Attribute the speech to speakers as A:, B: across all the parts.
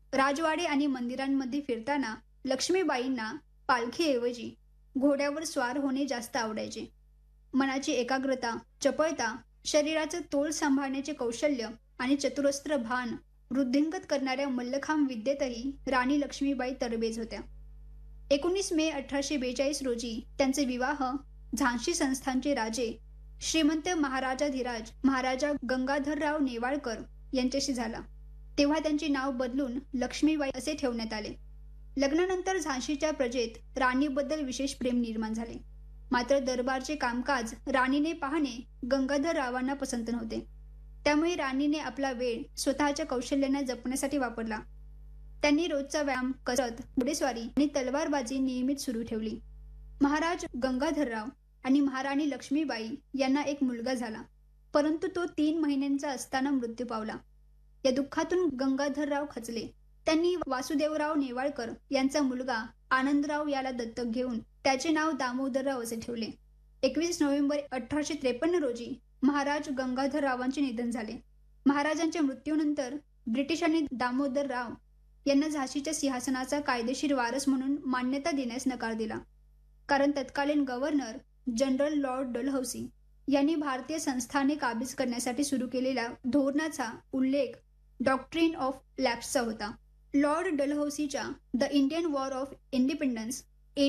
A: राजवाडे आणि मंदिरांमध्ये फिरताना लक्ष्मीबाईंना पालखीऐवजी घोड्यावर स्वार होणे जास्त आवडायचे. मनाची एकाग्रता, चपळता, शरीराचं तोल सांभाळण्याचे कौशल्य आणि चतुरस्त्र भान वृद्धिंगत करणाऱ्या मल्लखांब विद्येतही राणी लक्ष्मीबाई तरबेज होत्या. 19 मे 1842 रोजी त्यांचे विवाह झांशी संस्थानचे राजे श्रीमंत महाराजाधिराज महाराजा गंगाधरराव नेवाळकर यांच्याशी झाला. तेव्हा त्यांचे नाव बदलून लक्ष्मीबाई असे ठेवण्यात आले. लग्नानंतर झांशीच्या प्रजेत राणीबद्दल विशेष प्रेम निर्माण झाले. मात्र दरबारचे कामकाज राणीने पाहणे गंगाधररावांना पसंत नव्हते. त्यामुळे राणीने आपला वेळ स्वतःच्या कौशल्यांना जपण्यासाठी वापरला. त्यांनी रोजचा व्यायाम, कसरत, घोडेस्वारी आणि तलवारबाजी नियमित सुरू ठेवली. महाराज गंगाधरराव आणि महाराणी लक्ष्मीबाई यांना एक मुलगा झाला, परंतु तो 3 महिन्यांचा असताना मृत्यू पावला. या दुःखातून गंगाधरराव खचले. त्यांनी वासुदेवराव नेवाळकर यांचा मुलगा आनंदराव याला दत्तक घेऊन त्याचे नाव दामोदरराव असे ठेवले. 21 नोव्हेंबर 1853 रोजी महाराज गंगाधररावांचे निधन झाले. महाराजांच्या मृत्यूनंतर ब्रिटिशांनी दामोदरराव यांना झाशीच्या सिंहासनाचा कायदेशीर वारस म्हणून मान्यता देण्यास नकार दिला, कारण तत्कालीन गव्हर्नर जनरल लॉर्ड डलहौसी यांनी भारतीय संस्थाने काबीज करण्यासाठी सुरू केलेल्या धोरणाचा उल्लेख डॉक्ट्रिन ऑफ लॅप्सचा होता. Lord डलहौसीच्या the Indian war of independence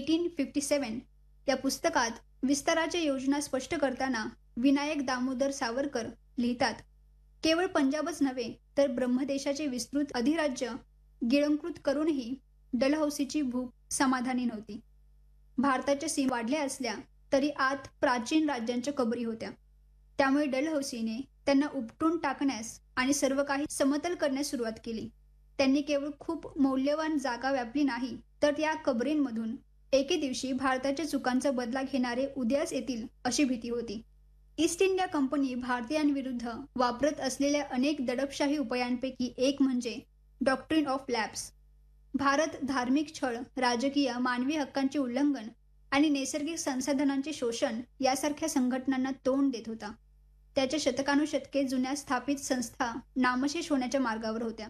A: 1857 या पुस्तकात विस्ताराच्या योजना स्पष्ट करताना विनायक दामोदर सावरकर लिहितात, केवळ पंजाबच नव्हे तर ब्रह्मदेशाचे विस्तृत अधिराज्य गिळंकृत करूनही डलहौसीची भूक समाधानी नव्हती. भारताच्या सीमा वाढल्या असल्या तरी आत प्राचीन राज्यांच्या कबरी होत्या. त्यामुळे डलहौसीने त्यांना उपटून टाकण्यास आणि सर्व काही समतल करण्यास सुरुवात केली. त्यांनी केवळ खूप मौल्यवान जागा व्यापली नाही, तर त्या कबरींमधून एके दिवशी भारताच्या चुकांचा बदला घेणारे उदयास येतील अशी भीती होती. ईस्ट इंडिया कंपनी भारतीयांविरुद्ध वापरत असलेल्या अनेक दडपशाही उपायांपैकी एक म्हणजे डॉक्ट्रिन ऑफ लॅप्स. भारत धार्मिक छळ, राजकीय, मानवी हक्कांचे उल्लंघन आणि नैसर्गिक संसाधनांचे शोषण यासारख्या संघटनांना तोंड देत होता. त्याच्या शतकानुशतके जुन्या स्थापित संस्था नामशेष होण्याच्या मार्गावर होत्या.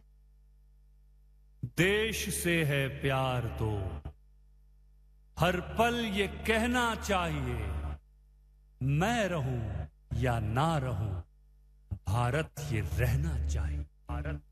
B: देश से है प्यार तो हर पल ये कहना चाहिए, मैं रहूं या ना रहूं, भारत ये रहना चाहिए. भारत